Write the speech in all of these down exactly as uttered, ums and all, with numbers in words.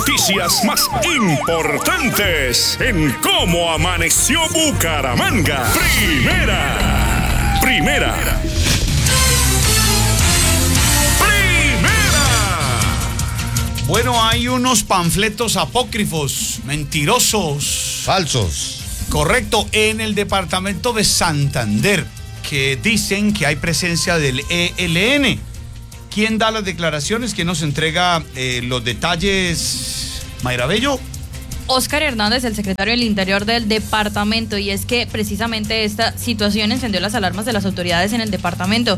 Noticias más importantes en Cómo Amaneció Bucaramanga. Primera. Primera. Primera. Bueno, hay unos panfletos apócrifos, mentirosos. Falsos. Correcto, en el departamento de Santander, que dicen que hay presencia del E L N. ¿Quién da las declaraciones? ¿Quién nos entrega eh, los detalles? Mayra Bello. Óscar Hernández, el secretario del Interior del departamento, y es que precisamente esta situación encendió las alarmas de las autoridades en el departamento.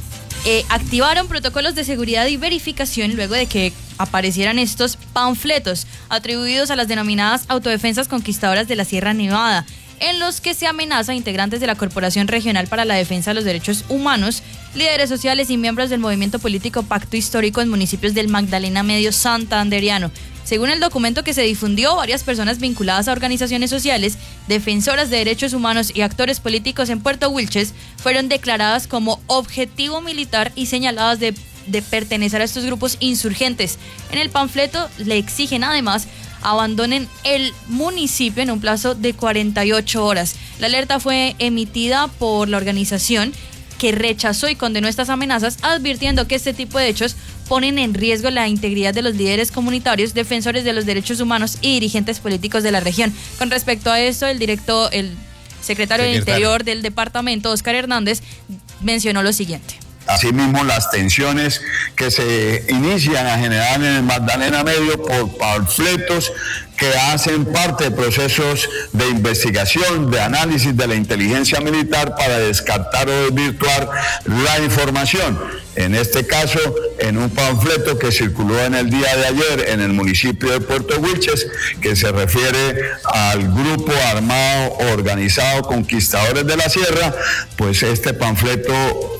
Eh, activaron protocolos de seguridad y verificación luego de que aparecieran estos panfletos atribuidos a las denominadas autodefensas conquistadoras de la Sierra Nevada, en los que se amenaza a integrantes de la Corporación Regional para la Defensa de los Derechos Humanos, líderes sociales y miembros del movimiento político Pacto Histórico en municipios del Magdalena Medio santanderiano. Según el documento que se difundió, varias personas vinculadas a organizaciones sociales, defensoras de derechos humanos y actores políticos en Puerto Wilches fueron declaradas como objetivo militar y señaladas de, de pertenecer a estos grupos insurgentes. En el panfleto le exigen además abandonen el municipio en un plazo de cuarenta y ocho horas. La alerta fue emitida por la organización, que rechazó y condenó estas amenazas, advirtiendo que este tipo de hechos ponen en riesgo la integridad de los líderes comunitarios, defensores de los derechos humanos y dirigentes políticos de la región. Con respecto a esto, el director, el secretario del Interior del departamento, Óscar Hernández, mencionó lo siguiente. Asimismo, las tensiones que se inician a generar en el Magdalena Medio por panfletos que hacen parte de procesos de investigación, de análisis de la inteligencia militar para descartar o desvirtuar la información. En este caso, en un panfleto que circuló en el día de ayer en el municipio de Puerto Wilches, que se refiere al grupo armado organizado Conquistadores de la Sierra, pues este panfleto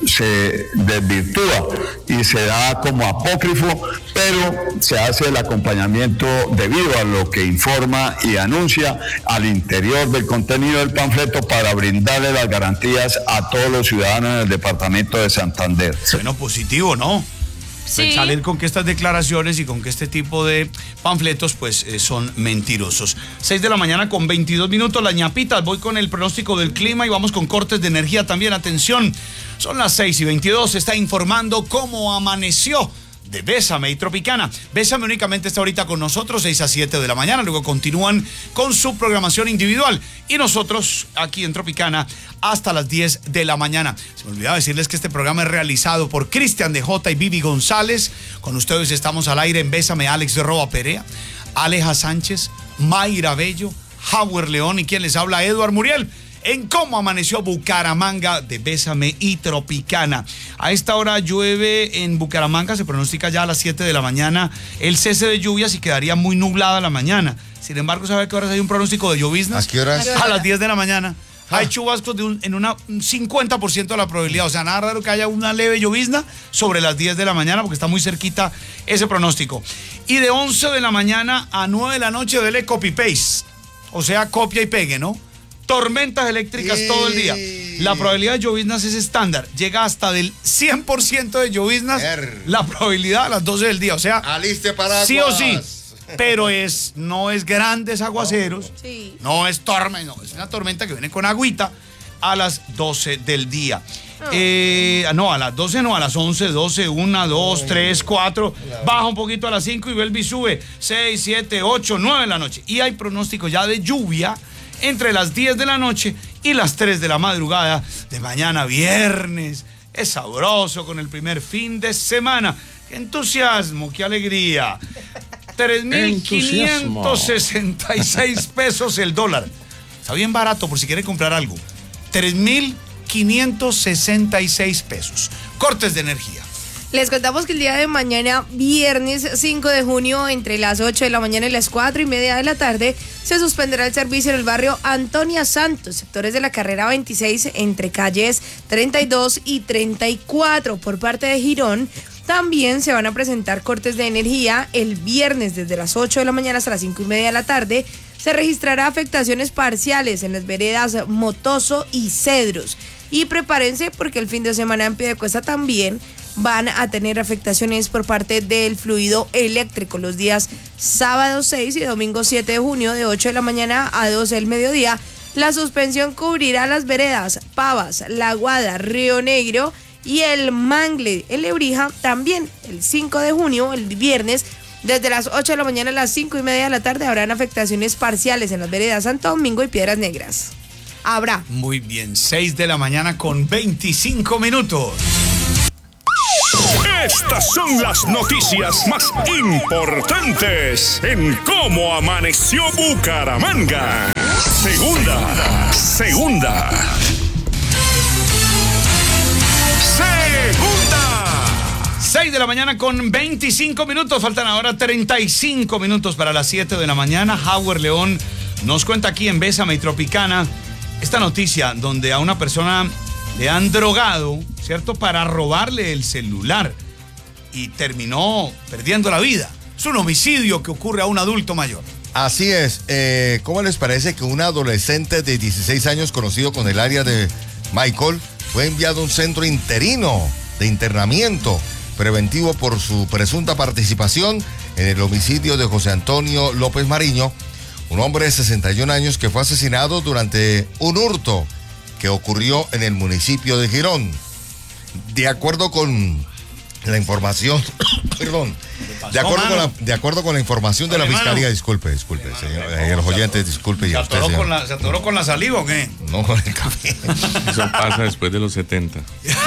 se desvirtúa y se da como apócrifo, pero se hace el acompañamiento debido a lo que informa y anuncia al interior del contenido del panfleto para brindarle las garantías a todos los ciudadanos en el departamento de Santander. Bueno, positivo, ¿no? Sí. Salir con que estas declaraciones y con que este tipo de panfletos pues eh, son mentirosos. seis de la mañana con veintidós minutos, las ñapitas. Voy con el pronóstico del clima y vamos con cortes de energía también. Atención, son las seis y veintidós, se está informando cómo amaneció de Bésame y Tropicana. Bésame únicamente está ahorita con nosotros, seis a siete de la mañana, luego continúan con su programación individual y nosotros aquí en Tropicana hasta las diez de la mañana. Se me olvidaba decirles que este programa es realizado por Cristian de J y Vivi González. Con ustedes estamos al aire en Bésame, Alex de Roa Perea, Aleja Sánchez, Mayra Bello, Howard León y quien les habla, Eduard Muriel, en cómo amaneció Bucaramanga de Bésame y Tropicana. A esta hora llueve en Bucaramanga, se pronostica ya a las siete de la mañana el cese de lluvias y quedaría muy nublada la mañana. Sin embargo, ¿sabe a qué horas hay un pronóstico de lloviznas? ¿A qué horas? A las diez de la mañana. Ah. Hay chubascos de un, en una, un cincuenta por ciento de la probabilidad, o sea, nada raro que haya una leve llovizna sobre las diez de la mañana porque está muy cerquita ese pronóstico. Y de once de la mañana a nueve de la noche dele copy-paste, o sea, copia y pegue, ¿no? Tormentas eléctricas todo el día. La probabilidad de lloviznas es estándar. Llega hasta del cien por ciento de lloviznas. Er. La probabilidad a las doce del día. O sea, Aliste paraguas. sí o sí. Pero es, no es grandes aguaceros. Sí. No es tormenta. No, es una tormenta que viene con agüita a las doce del día. Oh. Eh, no, a las doce no, a las once, doce, una, dos, tres, cuatro. Baja un poquito a las cinco y vuelve y sube. seis, siete, ocho, nueve de la noche. Y hay pronóstico ya de lluvia entre las diez de la noche y las tres de la madrugada de mañana viernes. Es sabroso con el primer fin de semana. ¡Qué entusiasmo, qué alegría! tres mil quinientos sesenta y seis pesos el dólar. Está bien barato por si quiere comprar algo. tres mil quinientos sesenta y seis pesos. Cortes de energía. Les contamos que el día de mañana, viernes cinco de junio, entre las ocho de la mañana y las cuatro y media de la tarde, se suspenderá el servicio en el barrio Antonia Santos, sectores de la carrera veintiséis, entre calles treinta y dos y treinta y cuatro. Por parte de Girón, también se van a presentar cortes de energía el viernes desde las ocho de la mañana hasta las cinco y media de la tarde. Se registrará afectaciones parciales en las veredas Motoso y Cedros. Y prepárense porque el fin de semana en Piedecuesta también van a tener afectaciones por parte del fluido eléctrico los días sábado seis y domingo siete de junio de ocho de la mañana a doce del mediodía. La suspensión cubrirá las veredas Pavas, La Aguada, Río Negro y el Mangle, el Lebrija, también el cinco de junio, el viernes, desde las ocho de la mañana a las cinco y media de la tarde habrán afectaciones parciales en las veredas Santo Domingo y Piedras Negras. Habrá. Muy bien, seis de la mañana con veinticinco minutos. Estas son las noticias más importantes en Cómo Amaneció Bucaramanga. Segunda, segunda. Segunda. seis de la mañana con veinticinco minutos. Faltan ahora treinta y cinco minutos para las siete de la mañana. Howard León nos cuenta aquí en Bésame y Tropicana esta noticia donde a una persona le han drogado, ¿cierto?, para robarle el celular y terminó perdiendo la vida. Es un homicidio que ocurre a un adulto mayor. Así es. Eh, ¿Cómo les parece que un adolescente de dieciséis años conocido con el área de Michael fue enviado a un centro interino de internamiento preventivo por su presunta participación en el homicidio de José Antonio López Mariño, un hombre de sesenta y un años que fue asesinado durante un hurto que ocurrió en el municipio de Girón? De acuerdo con la información, perdón, de acuerdo con la, de acuerdo con la información de la Fiscalía, disculpe, disculpe, señor, eh, los oyentes, disculpe. ¿Se atoró, con la, ¿Se atoró con la saliva o qué? No, con el café. Eso pasa después de los setenta.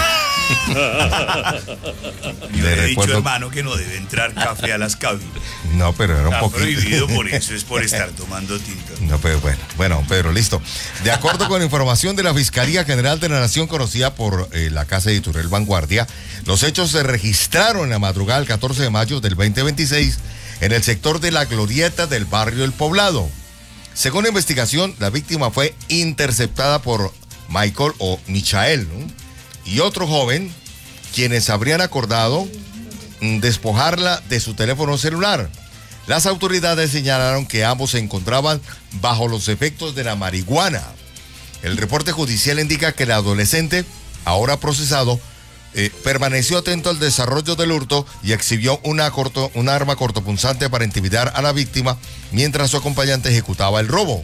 Yo le he dicho, hermano, que no debe entrar café a las cabinas. No, pero era un Está poquito. prohibido por eso, es por estar tomando tinta. No, pero bueno, bueno, Pedro, listo. De acuerdo con la información de la Fiscalía General de la Nación, conocida por eh, la Casa Editorial Vanguardia, los hechos se registraron en la madrugada del catorce de mayo del veinte veintiséis en el sector de la Glorieta del barrio El Poblado. Según la investigación, la víctima fue interceptada por Michael o Michael, ¿no?, y otro joven, quienes habrían acordado despojarla de su teléfono celular. Las autoridades señalaron que ambos se encontraban bajo los efectos de la marihuana. El reporte judicial indica que el adolescente, ahora procesado, eh, permaneció atento al desarrollo del hurto y exhibió una, corto, una arma cortopunzante para intimidar a la víctima mientras su acompañante ejecutaba el robo.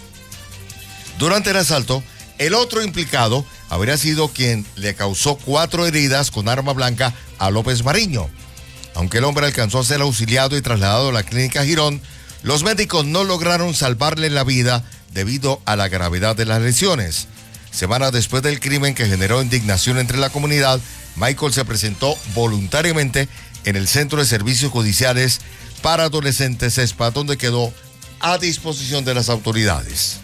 Durante el asalto, el otro implicado habría sido quien le causó cuatro heridas con arma blanca a López Mariño. Aunque el hombre alcanzó a ser auxiliado y trasladado a la clínica Girón, los médicos no lograron salvarle la vida debido a la gravedad de las lesiones. Semanas después del crimen que generó indignación entre la comunidad, Michael se presentó voluntariamente en el Centro de Servicios Judiciales para Adolescentes ESPA, donde quedó a disposición de las autoridades.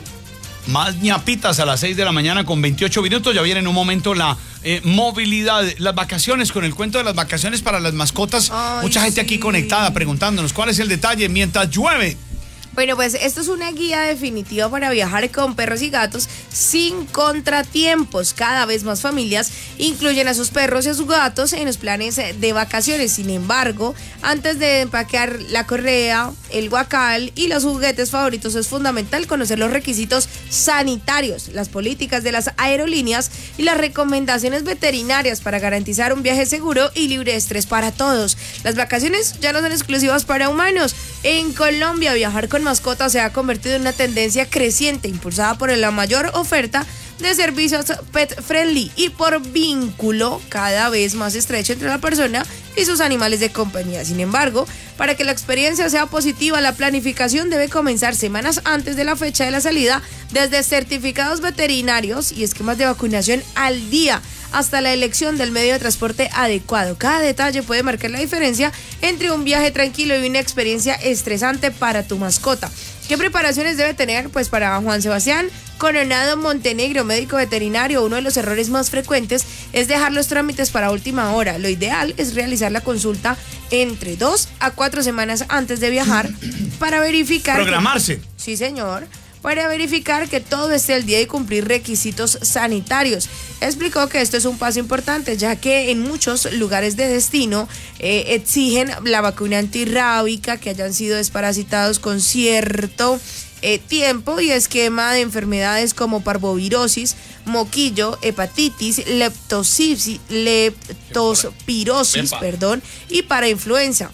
Más ñapitas a las seis de la mañana con veintiocho minutos. Ya viene en un momento la eh, movilidad, las vacaciones, con el cuento de las vacaciones para las mascotas. Ay, Mucha gente sí. aquí conectada preguntándonos cuál es el detalle mientras llueve. Bueno, pues esto es una guía definitiva para viajar con perros y gatos sin contratiempos. Cada vez más familias incluyen a sus perros y a sus gatos en los planes de vacaciones. Sin embargo, antes de empaquear la correa, el guacal y los juguetes favoritos, es fundamental conocer los requisitos sanitarios, las políticas de las aerolíneas y las recomendaciones veterinarias para garantizar un viaje seguro y libre de estrés para todos. Las vacaciones ya no son exclusivas para humanos. En Colombia, viajar con mascotas se ha convertido en una tendencia creciente, impulsada por la mayor oferta de servicios pet friendly y por vínculo cada vez más estrecho entre la persona y sus animales de compañía. Sin embargo, para que la experiencia sea positiva, la planificación debe comenzar semanas antes de la fecha de la salida, desde certificados veterinarios y esquemas de vacunación al día hasta la elección del medio de transporte adecuado. Cada detalle puede marcar la diferencia entre un viaje tranquilo y una experiencia estresante para tu mascota. ¿Qué preparaciones debe tener? Pues para Juan Sebastián Coronado Montenegro, médico veterinario, uno de los errores más frecuentes es dejar los trámites para última hora. Lo ideal es realizar la consulta entre dos a cuatro semanas antes de viajar para verificar... Programarse. Que, sí, señor. Para verificar que todo esté al día y cumplir requisitos sanitarios. Explicó que esto es un paso importante, ya que en muchos lugares de destino eh, exigen la vacuna antirrábica, que hayan sido desparasitados con cierto eh, tiempo y esquema de enfermedades como parvovirosis, moquillo, hepatitis, leptospirosis, leptospirosis, perdón, y parainfluenza.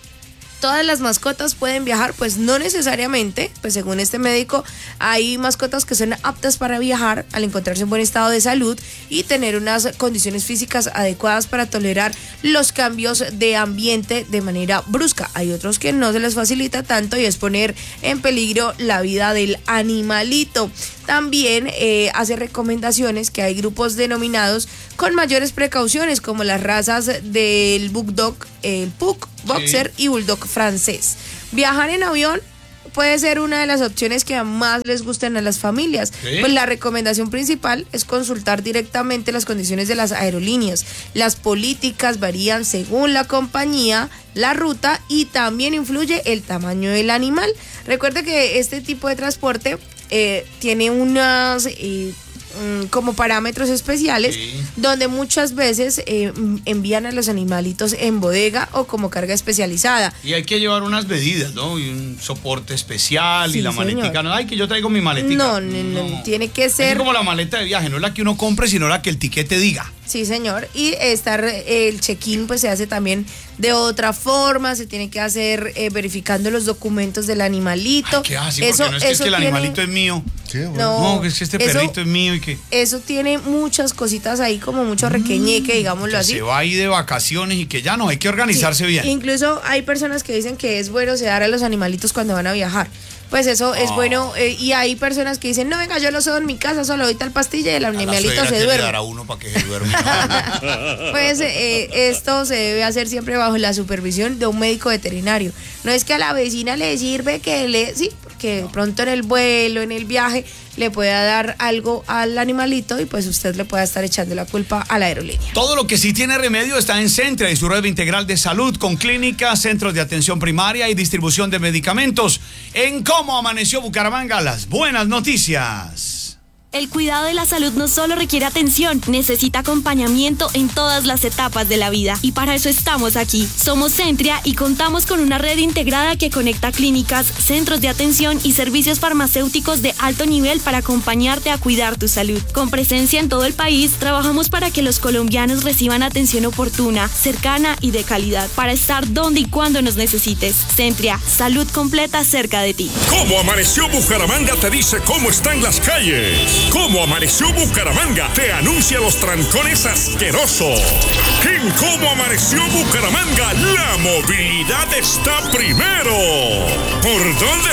Todas las mascotas pueden viajar, pues no necesariamente, pues según este médico, hay mascotas que son aptas para viajar al encontrarse en buen estado de salud y tener unas condiciones físicas adecuadas para tolerar los cambios de ambiente de manera brusca. Hay otros que no se les facilita tanto y es poner en peligro la vida del animalito. También eh, hace recomendaciones que hay grupos denominados con mayores precauciones, como las razas del Bulldog, el Pug, Boxer sí. y Bulldog francés. Viajar en avión puede ser una de las opciones que más les gusten a las familias. ¿Sí? Pues la recomendación principal es consultar directamente las condiciones de las aerolíneas. Las políticas varían según la compañía, la ruta y también influye el tamaño del animal. Recuerde que este tipo de transporte eh, tiene unas... Eh, como parámetros especiales, sí. donde muchas veces eh, envían a los animalitos en bodega o como carga especializada. Y hay que llevar unas medidas, ¿no? Y un soporte especial sí, y la señor. maletica. No, ay, que yo traigo mi maletica. No, no, no, no. tiene que ser... Es como la maleta de viaje, no la que uno compre, sino la que el tiquete diga. Sí, señor. Y estar el check-in pues se hace también de otra forma, se tiene que hacer eh, verificando los documentos del animalito. Ay, ¿qué hace? Eso, Porque no es que, es que el tiene... animalito es mío. Sí, bueno. No, no, es que este eso, perrito es mío y que... Eso tiene muchas cositas ahí, como mucho requeñeque, digámoslo que así. Se va ahí de vacaciones y que ya no, hay que organizarse sí. bien. Incluso hay personas que dicen que es bueno sedar a los animalitos cuando van a viajar. Pues eso oh. es bueno, eh, y hay personas que dicen, no, venga, yo lo cedo en mi casa, solo doy tal pastilla y el animalito se duerme. Dar a uno para que se duerma. Pues eh, esto se debe hacer siempre bajo la supervisión de un médico veterinario. No es que a la vecina le sirve que le... Sí, porque de pronto en el vuelo, en el viaje, le pueda dar algo al animalito y pues usted le pueda estar echando la culpa a la aerolínea. Todo lo que sí tiene remedio está en Centria y su red integral de salud con clínicas, centros de atención primaria y distribución de medicamentos. En Cómo Amaneció Bucaramanga, las buenas noticias. El cuidado de la salud no solo requiere atención, necesita acompañamiento en todas las etapas de la vida. Y para eso estamos aquí. Somos Centria y contamos con una red integrada que conecta clínicas, centros de atención y servicios farmacéuticos de alto nivel para acompañarte a cuidar tu salud. Con presencia en todo el país, trabajamos para que los colombianos reciban atención oportuna, cercana y de calidad, para estar donde y cuando nos necesites. Centria, salud completa cerca de ti. Cómo Amaneció Bucaramanga te dice cómo están las calles. Cómo Amaneció Bucaramanga te anuncia los trancones asquerosos. En Cómo Amaneció Bucaramanga, la movilidad está primero. ¿Por dónde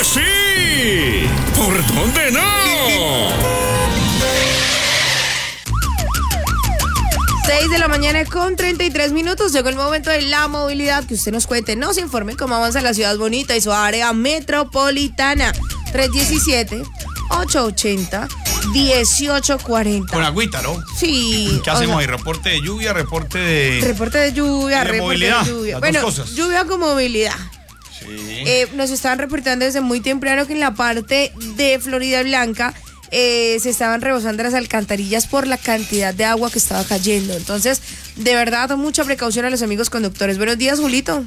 sí? ¿Por dónde no? seis de la mañana con treinta y tres minutos. Llegó el momento de la movilidad. Que usted nos cuente, nos informe cómo avanza la ciudad bonita y su área metropolitana. tres diecisiete, ocho ochenta, dieciocho cuarenta. Con agüita, ¿no? Sí. ¿Qué hacemos ahí? ¿Reporte de lluvia? ¿Reporte de...? Reporte de lluvia, de reporte movilidad, de lluvia. Las Bueno, dos cosas. lluvia con movilidad. Sí. Eh, nos estaban reportando desde muy temprano que en la parte de Florida Blanca eh, se estaban rebosando las alcantarillas por la cantidad de agua que estaba cayendo. Entonces, de verdad, mucha precaución a los amigos conductores. Buenos días, Julito.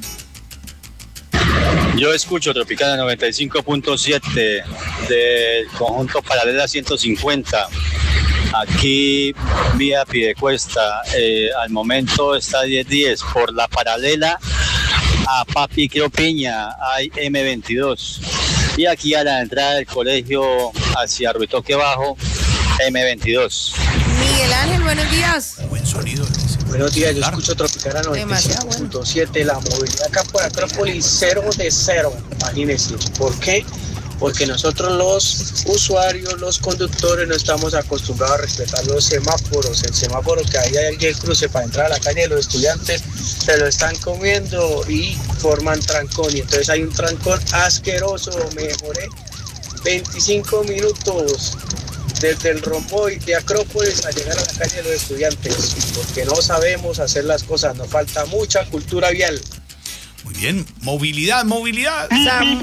Yo escucho Tropicana noventa y cinco punto siete del conjunto Paralela ciento cincuenta. Aquí vía Piedecuesta, eh, al momento está diez diez. Por la paralela a Papi Piña hay eme veintidós. Y aquí a la entrada del colegio hacia Ruitoque Bajo, eme veintidós. Miguel Ángel, buenos días. Buen sonido. Buenos días, yo escucho Tropicana noventa y cinco punto siete, la movilidad acá por Acrópolis cero de cero, imagínense. ¿Por qué? Porque nosotros los usuarios, los conductores, no estamos acostumbrados a respetar los semáforos. El semáforo que hay en el cruce para entrar a la calle de los estudiantes se lo están comiendo y forman trancón. Y entonces hay un trancón asqueroso, mejoré veinticinco minutos desde el Romboy de Acrópolis a llegar a la calle de los estudiantes, porque no sabemos hacer las cosas, nos falta mucha cultura vial. Muy bien, movilidad, movilidad. Sam.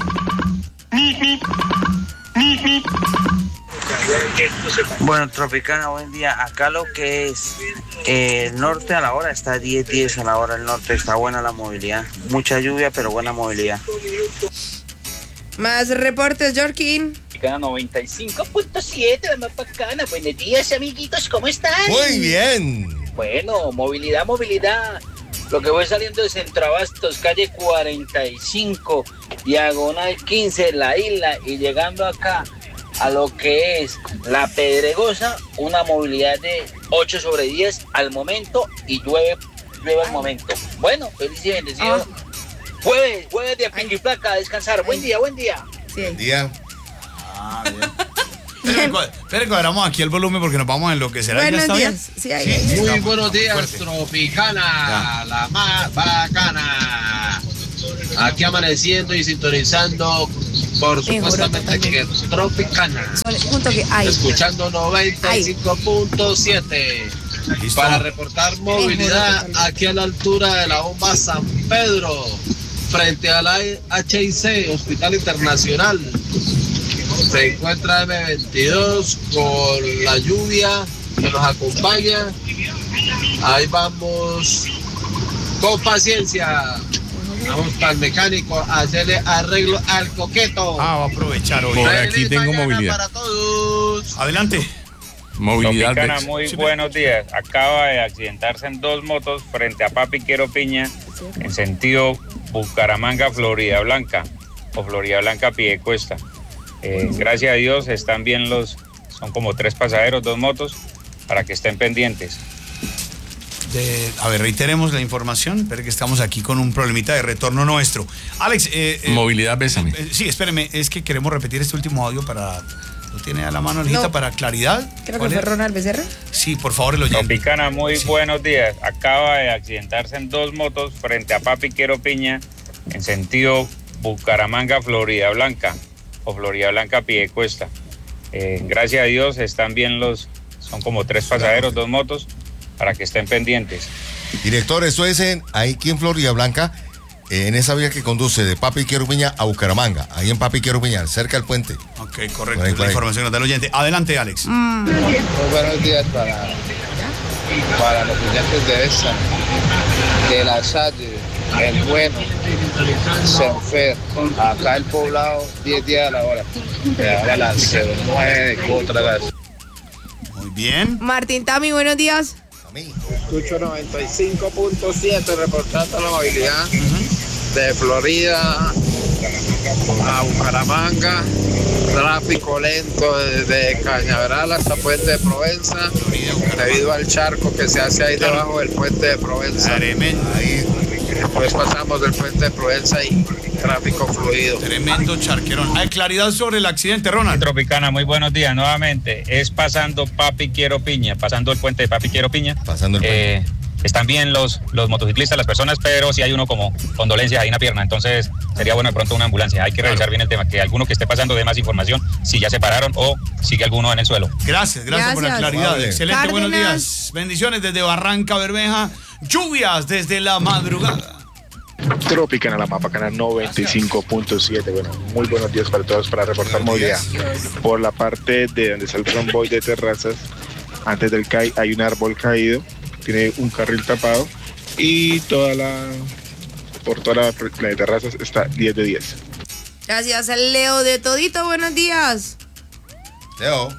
Bueno, Tropicana, buen día. Acá lo que es eh, el norte a la hora está diez diez a la hora, el norte está buena la movilidad. Mucha lluvia, pero buena movilidad. Más reportes, Jorkin. Tropicana noventa y cinco punto siete, la más bacana. Buenos días, amiguitos, ¿cómo están? Muy bien. Bueno, movilidad, movilidad. Lo que voy saliendo de Centroabastos, calle cuarenta y cinco, diagonal quince, La Isla, y llegando acá a lo que es La Pedregosa, una movilidad de ocho sobre diez al momento y llueve, llueve al momento. Bueno, feliz y bendecido. Ah. Jueves, jueves de Pinky Placa, a descansar. Buen día, buen día. Sí. Buen día. Ah, bien. Esperen, cuadramos aquí el volumen porque nos vamos a enloquecer. Buenos ¿Ya está días. bien? Sí, ahí, ahí. Muy Muy buenos días, fuerte. Tropicana, Ya. la más bacana. Aquí amaneciendo y sintonizando, por supuestamente que Tropicana. Junto que hay. Escuchando noventa y cinco punto siete. Para reportar movilidad aquí a la altura de la bomba San Pedro, frente a la H I C, Hospital Internacional. Se encuentra M veintidós con la lluvia que nos acompaña. Ahí vamos con paciencia. Vamos para el mecánico a hacerle arreglo al coqueto. Ah, va a aprovechar hoy. Por aquí tengo movilidad. Para todos. Adelante. Movilidad. Tropicana, de- muy Sí, buenos días. Acaba de accidentarse en dos motos frente a Papi Quiero Piña en sentido Bucaramanga, Florida Blanca o Florida Blanca, Piedecuesta. Eh, gracias a Dios están bien los, son como tres pasajeros, dos motos, para que estén pendientes. De- a ver, reiteremos la información, pero que estamos aquí con un problemita de retorno nuestro. Alex, eh, eh, Movilidad, bésame. eh, sí, espéreme, es que queremos repetir este último audio para... ¿Lo tiene a la mano, Alejita, No. para claridad? Creo que ¿Cuál fue era? Ronald Becerra. Sí, por favor, el oyente. Tropicana, muy Sí. buenos días. Acaba de accidentarse en dos motos frente a Papi Quiero Piña en sentido Bucaramanga, Florida Blanca o Florida Blanca, Piedecuesta. Eh, gracias a Dios están bien los, son como tres pasajeros, dos motos, para que estén pendientes. Director, eso es en, ahí aquí en Florida Blanca, eh, en esa vía que conduce de Papi Quiero Piña a Bucaramanga, ahí en Papi Quiero Piña, cerca del puente. Ok, Por correcto, ahí, es por la ahí. información que nos da el oyente. Adelante, Alex. Mm. Muy buenos días para, para los oyentes de esta, de la Salle, el bueno, Senfer, acá el poblado, diez días a la hora, de ahora a las nueve, otra vez. Muy bien. Martín Tami, buenos días. A mí. Escucho noventa y cinco punto siete reportando la movilidad de Florida a Bucaramanga, tráfico lento desde Cañaveral hasta Puente de Provenza, debido al charco que se hace ahí debajo del Puente de Provenza. Tremendo. Ahí. Después pasamos del Puente de Provenza y tráfico fluido. Tremendo charquerón. Hay claridad sobre el accidente, Ronald. Tropicana, muy buenos días nuevamente. Es pasando Papi Quiero Piña, pasando el puente de Papi Quiero Piña. Pasando el puente. Eh, están bien los, los motociclistas, las personas, pero si hay uno como con dolencias ahí en la pierna, entonces sería bueno de pronto una ambulancia. Hay que revisar bien el tema, que alguno que esté pasando dé más información, si ya se pararon o sigue alguno en el suelo. Gracias, gracias, por la Gracias. claridad. Vale. Excelente, buenos Cárdenas. días. Bendiciones desde Barranca Bermeja. Lluvias desde la madrugada. Tropicana, la más bacana, noventa y cinco punto siete. Bueno, muy buenos días para todos para reportar movilidad. Por la parte de donde está el convoy de terrazas, antes del C A I hay un árbol caído, tiene un carril tapado y toda la, por toda la, la de terrazas está diez de diez. Gracias, Leo de Todito, buenos días. Leo.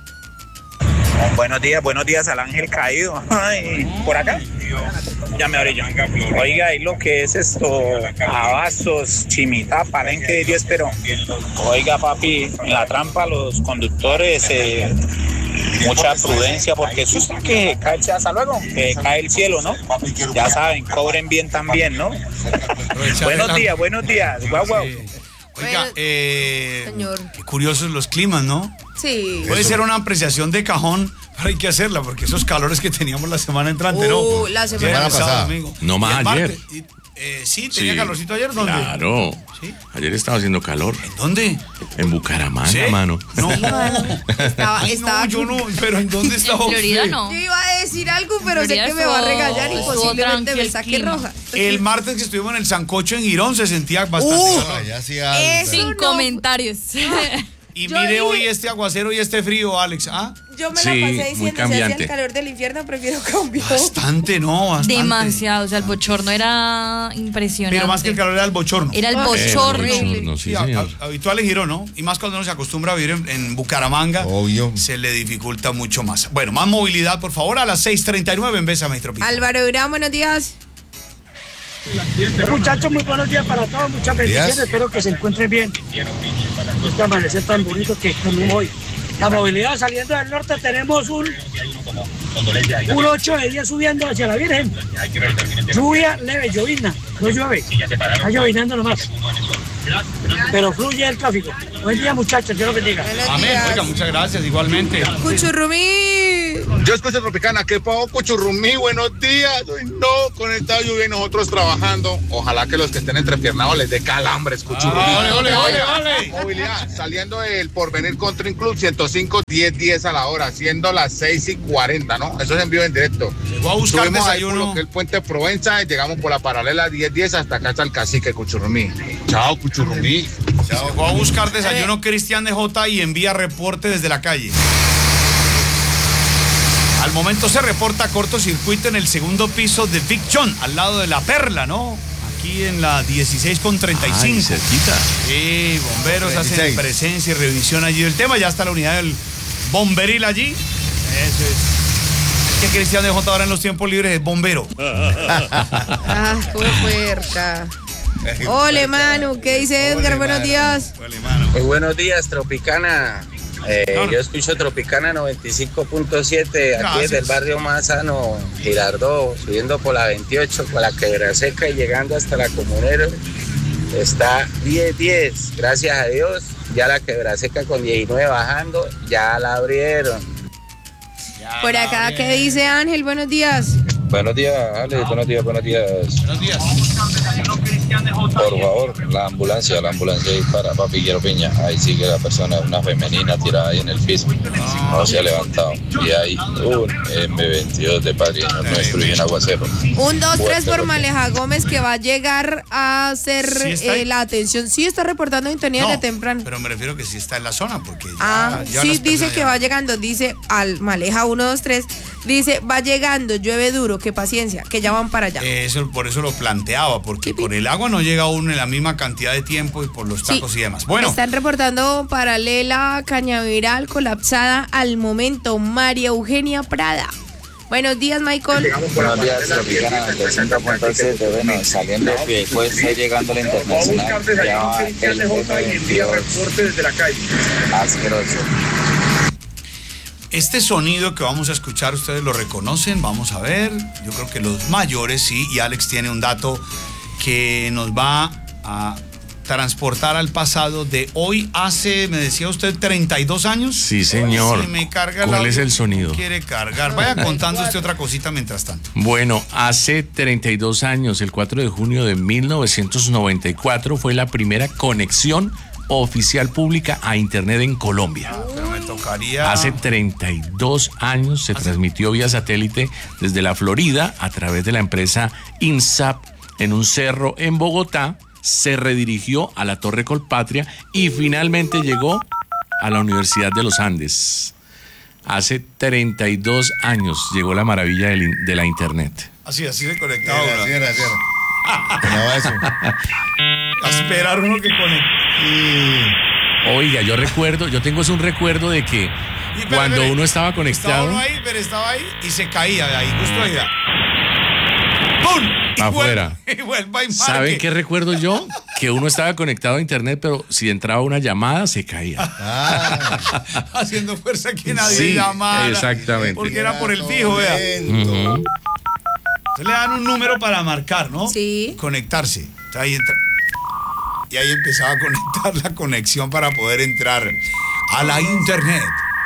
Buenos días, buenos días al ángel caído. Ay, por acá. Ya me abrí yo. Oiga, y lo que es esto, Abastos, Chimitá, Palenque de Dios, pero oiga, papi, en la trampa los conductores, eh, mucha prudencia, porque eso es que cae, hasta luego, que cae el cielo, ¿no? Ya saben, cobren bien también, ¿no? Buenos días, buenos días, guau, guau. Sí. Oiga, Bueno, eh, señor. qué curiosos los climas, ¿no? Sí. Puede ser una apreciación de cajón, pero hay que hacerla, porque esos calores que teníamos la semana entrante, ¿no? Uh, la semana Viernes, sábado, pasada. domingo. No más Y el ayer. martes, y, eh, sí, tenía Sí, calorcito ayer, ¿dónde? Claro. ¿Sí? Ayer estaba haciendo calor. ¿En dónde? En Bucaramanga, ¿Sí? mano. No, Estaba, Ay, estaba no, yo no, pero ¿en dónde estaba En Florida usted? no. Yo iba a decir algo, pero sé Florida que me va a estuvo- regañar y estuvo posiblemente tranqui me el saque clima. roja. El martes que estuvimos en el Sancocho en Girón se sentía bastante Uh, calor. Ya hacía Eso Sin no. comentarios. Y Yo mire dije- hoy este aguacero y este frío, Alex. ¿Ah? yo me Sí, la pasé muy diciendo, si hacía cambiante. el calor del infierno, prefiero cambiar. Bastante, no, bastante. Demasiado, o sea, el bochorno era impresionante. Pero más que el calor era el bochorno. Era el bochorno. Eh, el bochorno, sí, Sí, a- señor. a- habitual en Girón, ¿no? Y más cuando uno se acostumbra a vivir en, en Bucaramanga, obvio, se le dificulta mucho más. Bueno, más movilidad, por favor, a las seis treinta y nueve en Besa Metropolitana. Álvaro Durán, buenos días. Muchachos, muy buenos días para todos, muchas bendiciones, Días. espero que se encuentren bien. Este amanecer tan bonito que tenemos hoy. La movilidad saliendo del norte tenemos un, un ocho de día subiendo hacia la Virgen. Lluvia leve, llovizna, no llueve, está llovinando nomás. Pero fluye el tráfico. Buen día, muchachos, Dios los bendiga. Amén, oiga, muchas gracias, igualmente. Cuchurrumí. Yo escucho Tropicana, ¿qué pago Cuchurrumí? Buenos días. Uy, no, conectado lluvia y nosotros trabajando. Ojalá que los que estén entrepiernados les dé calambres, Cuchurrumí. Ah, ole, ole, ole, ole. Movilidad, saliendo del Porvenir Country Club, ciento cinco, diez, diez a la hora, siendo las seis y cuarenta, ¿no? Eso es en vivo en directo. Llegó a buscar Subimos ahí desayuno. por lo que es el Puente Provenza y llegamos por la paralela diez, diez hasta acá hasta el Cacique, Cuchurrumí. Chao, Cuchurrumí. Llegó a buscar desayuno Cristian de J y envía reporte desde la calle. Al momento se reporta cortocircuito en el segundo piso de Big John, al lado de La Perla, ¿no? Aquí en la dieciséis con treinta y cinco. Ay, cerquita. Sí, bomberos hacen dieciséis. presencia y revisión allí del tema. Ya está la unidad del bomberil allí. Eso es. Es que Cristian de J ahora en los tiempos libres es bombero. Ah, fue puerca. Hola, Manu, ¿qué dice Edgar? Buenos días. Muy buenos días, Tropicana. Eh, yo escucho Tropicana noventa y cinco punto siete, aquí Gracias. desde el barrio Manzano, Girardot, subiendo por la veintiocho, por la Quebra Seca y llegando hasta la Comunero. Está diez diez, gracias a Dios. Ya la Quebra Seca con diecinueve bajando, ya la abrieron. Por acá, ¿qué dice Ángel? Buenos días. Buenos días, Ale, buenos días, buenos días. Buenos días. Por favor, la ambulancia, la ambulancia ahí para Papi Quiero Piña. Ahí sigue la persona, una femenina tirada ahí en el piso. No se ha levantado. Y hay un eme veintidós de Padrino Nuestro y un aguacero. Un, dos, tres Fuerte, por fuerte. Maleja Gómez que va a llegar a hacer ¿Sí está ahí? eh, la atención. Sí, está reportando sintonía No, de temprano. pero me refiero que sí está en la zona, porque ya, Ah, ya sí, las dice personas que ya- va llegando, dice al Maleja uno, dos, tres, dice, va llegando, llueve duro, que paciencia, que ya van para allá. Eso, por eso lo planteaba, porque por el agua no llega uno en la misma cantidad de tiempo y por los tacos y demás. Bueno, Están reportando paralela Cañaveral colapsada al momento, María Eugenia Prada. Buenos días, Michael. Buenos días, Tropicana noventa y cinco punto siete. Bueno, saliendo de Piedecuesta y llegando a la Internacional. Ya va el eme veintidós. Asqueroso. este sonido que vamos a escuchar, ustedes lo reconocen, vamos a ver. Yo creo que los mayores sí, y Alex tiene un dato que nos va a transportar al pasado de hoy hace, me decía usted, treinta y dos años. Sí, señor. Se me carga el ¿Cuál es audio. el sonido? Quiere cargar. Vaya contando usted otra cosita mientras tanto. Bueno, hace treinta y dos años, el cuatro de junio de mil novecientos noventa y cuatro, fue la primera conexión oficial pública a Internet en Colombia. Pero me tocaría... Hace treinta y dos años se transmitió vía satélite desde la Florida a través de la empresa INSAP en un cerro en Bogotá, se redirigió a la Torre Colpatria y finalmente llegó a la Universidad de los Andes. Hace treinta y dos años llegó la maravilla del in- de la Internet. Así, así de conectado. Era, ¿verdad? así era, así era. No, eso. A esperar uno que conecte. Oiga, yo recuerdo, yo tengo es un recuerdo de que Y, pero, cuando pero, uno estaba Estaba conectado, uno ahí, pero estaba ahí y se caía de ahí, justo ahí. ¡Pum! Y afuera. vuelve- Y vuelva y marque. ¿Saben qué recuerdo yo? Que uno estaba conectado a Internet, pero si entraba una llamada, se caía. Haciendo fuerza que nadie Sí, llamara. exactamente. Porque era por el fijo, vea. Ujú. Entonces le dan un número para marcar, ¿no? Sí. Conectarse. Entonces ahí entra- Y ahí empezaba a conectar la conexión para poder entrar a la internet.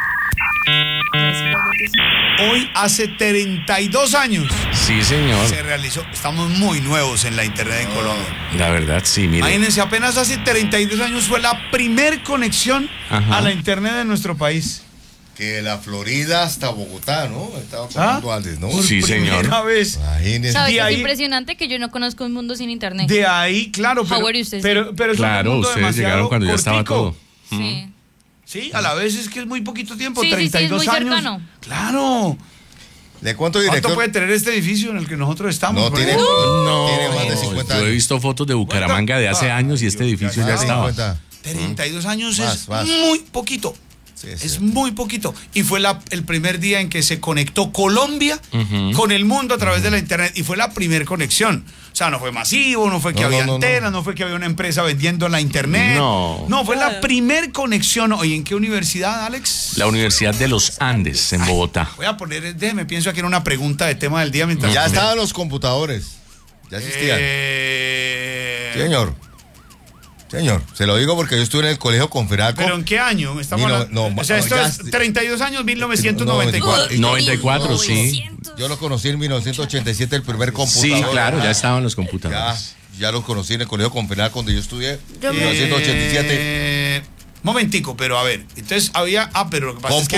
Hoy hace treinta y dos años Sí, señor. se realizó. Estamos muy nuevos en la internet en Colombia. La verdad, sí, mire. Imagínense, apenas hace treinta y dos años fue la primer conexión Ajá. a la internet de nuestro país. Que de la Florida hasta Bogotá, ¿no? Estaba contando antes, ¿no? Sí, señor. Primera vez. Imagínense. ¿Sabes De qué es ahí- impresionante? Que yo no conozco un mundo sin internet. De ahí, claro, pero, Howard, ¿y usted sí? pero, pero es un Claro, mundo ustedes demasiado llegaron cuando ya estaba cortico. todo. Sí. Sí, a la vez es que es muy poquito tiempo, Sí, sí, sí, es treinta y dos muy años. cercano. Claro. Le cuento, director. ¿Cuánto puede tener este edificio en el que nosotros estamos? No, tiene, Uh, No, tiene más de cincuenta yo he años. visto fotos de Bucaramanga de hace años y este edificio ya estaba. treinta y dos años Más, es más. muy poquito. Sí, es muy poquito. Y fue la, el primer día en que se conectó Colombia Ujú. con el mundo a través de la internet. Y fue la primer conexión. O sea, no fue masivo, no fue que No, había no, no, antenas, no. fue que había una empresa vendiendo la internet. No. No, fue la primer conexión. Oye, ¿en qué universidad, Alex? La Universidad de los Andes, en Bogotá. Voy a poner, déjeme, pienso aquí en una pregunta de tema del día mientras. Ya estaban los computadores. Ya existían. Eh, Señor. Señor, se lo digo porque yo estuve en el colegio Conferaco. ¿Pero en qué año? Estamos Mil no- hablando- no, o sea, esto ya- es treinta y dos años, mil novecientos noventa y cuatro. noventa y cuatro, sí. Yo lo conocí en mil novecientos ochenta y siete, el primer computador. Sí, claro, ya estaban los Ya, computadores. ya los conocí en el colegio Conferaco donde yo estudié. Yo En me- mil novecientos ochenta y siete. Eh, momentico, pero a ver, entonces había, ah, pero lo que pasa es que